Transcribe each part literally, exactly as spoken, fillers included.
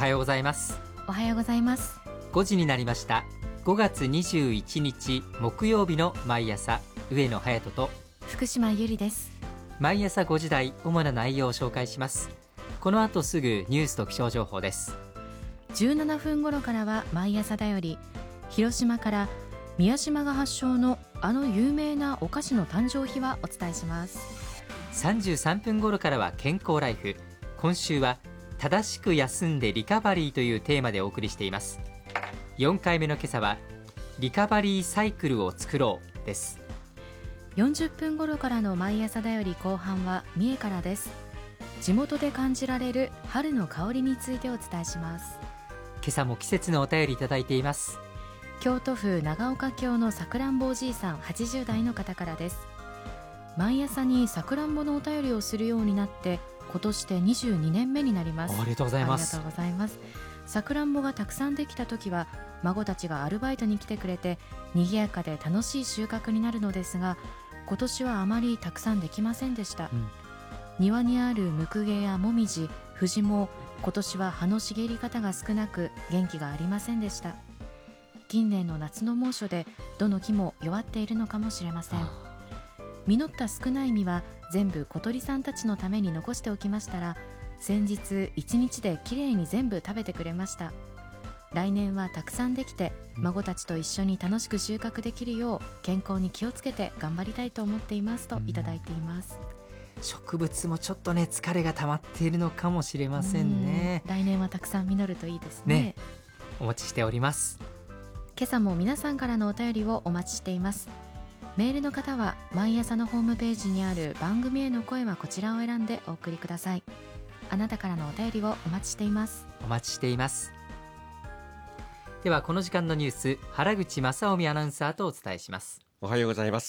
はようございます。 おはようございます。 ごじになりました。ごがつにじゅういちにち木曜日の毎朝、上野隼人と福島ゆりです。 毎朝ごじ台、主な内容を紹介します。この後すぐニュースと気象情報です。 じゅうななふん頃からは毎朝だより、広島から宮島が発祥のあの有名なお菓子の誕生秘話お伝えします。 さんじゅうさんぷん頃からは健康ライフ。今週は正しく休んでリカバリーというテーマでお送りしています。よんかいめの今朝はリカバリーサイクルを作ろうです。 よんじゅっぷん頃からの毎朝だより後半は三重からです。地元で感じられる春の香りについてお伝えします。 今朝も季節のお便りいただいています。 京都府長岡京のさくらんぼおじいさんはちじゅう代の方からです。毎朝にさくらんぼのお便りをするようになって今年でにじゅうにねんめになります。 ありがとうございます。 ありがとうございます。さくらんぼがたくさんできた時は孫たちがアルバイトに来てくれて賑やかで楽しい収穫になるのですが、今年はあまりたくさんできませんでした、うん、庭にあるムクゲやモミジ、フジも今年は葉の茂り方が少なく元気がありませんでした。近年の夏の猛暑でどの木も弱っているのかもしれません。実った少ない実は全部小鳥さんたちのために残しておきましたら、先日一日できれいに全部食べてくれました。来年はたくさんできて孫たちと一緒に楽しく収穫できるよう健康に気をつけて頑張りたいと思っていますといただいています。 植物もちょっとね疲れが溜まっているのかもしれませんね。 来年はたくさん実るといいですね。ね、 お待ちしております。 今朝も皆さんからのお便りをお待ちしています。メールの方は毎朝のホームページにある番組への声はこちらを選んでお送りください。あなたからのお便りをお待ちしています。 お待ちしています。ではこの時間のニュース、原口正臣アナウンサーとお伝えします。 おはようございます。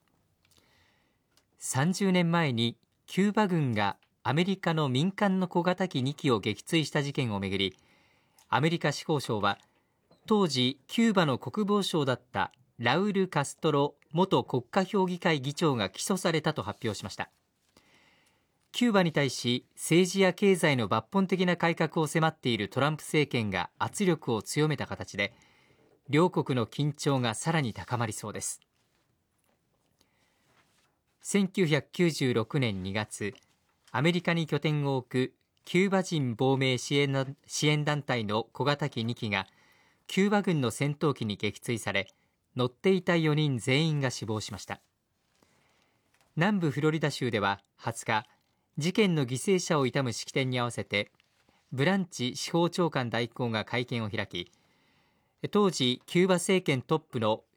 さんじゅうねんまえにキューバ軍がアメリカの民間の小型機にきを撃墜した事件をめぐり、アメリカ司法省は当時キューバの国防相だったラウル・カストロ元国家評議会議長が起訴されたと発表しました。キューバに対し政治や経済の抜本的な改革を迫っているトランプ政権が圧力を強めた形で、両国の緊張がさらに高まりそうです。せんきゅうひゃくきゅうじゅうろくねんにがつ、アメリカに拠点を置くキューバ人亡命支援な支援団体の小型機にきがキューバ軍の戦闘機に撃墜され、乗っていたよにん全員が死亡しました。南部フロリダ州でははつか、事件の犠牲者を悼む式典に合わせてブランチ司法長官代行が会見を開き、当時キューバ政権トップの